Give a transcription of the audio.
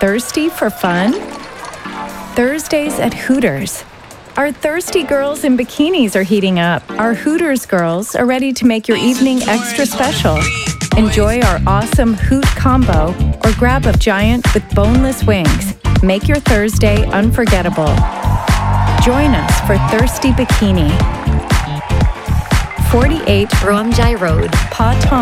Thirsty for fun? Thursdays at Hooters. Our thirsty girls in bikinis are heating up. Our Hooters girls are ready to make your evening extra special. Enjoy our awesome Hoot combo or grab a giant with boneless wings. Make your Thursday unforgettable. Join us for Thirsty Bikini. 48 Romjai Road, Pa Tom.